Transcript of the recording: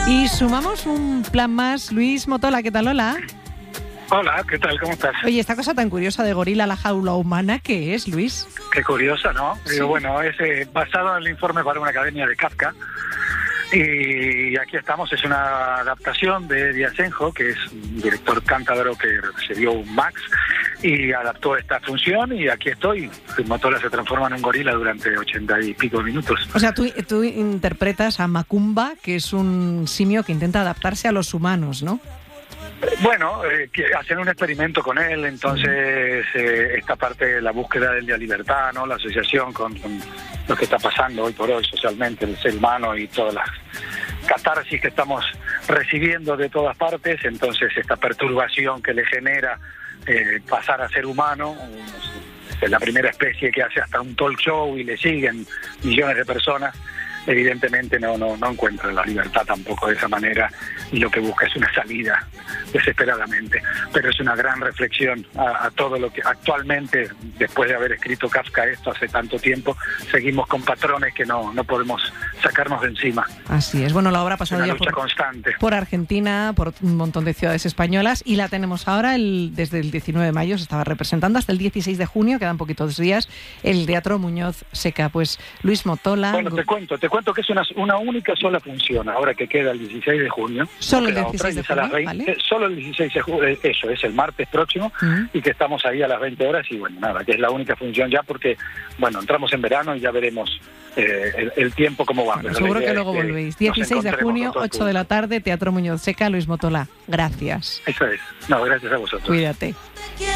Y sumamos un plan más. Luis Motola, ¿qué tal? Hola. Hola, ¿qué tal? ¿Cómo estás? Oye, esta cosa tan curiosa de gorila a la jaula humana, ¿qué es, Luis? Qué curiosa, ¿no? Sí. Digo, bueno, es basado en el informe para una academia de Kafka. Y aquí estamos, es una adaptación de Eddie Asenjo, que es un director cántabro que recibió un Max y adaptó esta función, y aquí estoy. Motola se transforma en un gorila durante 80 y pico minutos. O sea, tú interpretas a Macumba, que es un simio que intenta adaptarse a los humanos, ¿no? Bueno, hacen un experimento con él, entonces esta parte de la búsqueda de la libertad, ¿no? La asociación con lo que está pasando hoy por hoy socialmente, el ser humano y todas las catarsis que estamos recibiendo de todas partes, entonces esta perturbación que le genera pasar a ser humano. Es la primera especie que hace hasta un talk show y le siguen millones de personas. Evidentemente no encuentra la libertad tampoco de esa manera, y lo que busca es una salida desesperadamente. Pero es una gran reflexión a todo lo que actualmente, después de haber escrito Kafka esto hace tanto tiempo, seguimos con patrones que no podemos sacarnos de encima. Así es. Bueno, la obra ha pasado una ya lucha constante por Argentina, por un montón de ciudades españolas, y la tenemos ahora desde el 19 de mayo, se estaba representando hasta el 16 de junio, quedan poquitos días, el Teatro Muñoz Seca. Pues Luis Motola... Bueno, te cuento que es una única sola función, ahora que queda el 16 de junio. Solo el 16 de junio, ¿vale? Solo el 16 de junio, eso es el martes próximo, y que estamos ahí a las 20 horas, y bueno, nada, que es la única función ya, porque, bueno, entramos en verano y ya veremos el tiempo cómo va. Bueno, seguro que luego volvéis. 16 de junio, 8 de la tarde, Teatro Muñoz Seca. Luis Motola, gracias. Eso es. No, gracias a vosotros. Cuídate.